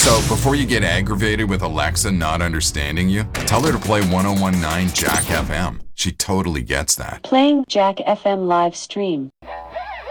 So before you get aggravated with Alexa not understanding you, tell her to play 1019 Jack FM. She totally gets that. Playing Jack FM live stream.